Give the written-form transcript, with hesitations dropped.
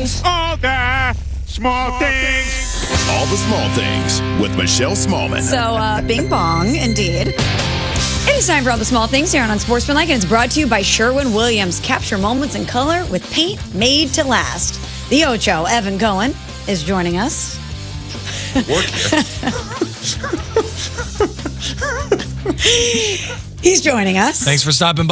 things. All the small things. All the small things with Michelle Smallman. So, bing bong, indeed. It is time for all the small things here on Unsportsmanlike, and it's brought to you by Sherwin-Williams. Capture moments in color with paint made to last. The Ocho, Evan Cohen, is joining us. Work here. He's joining us. Thanks for stopping by.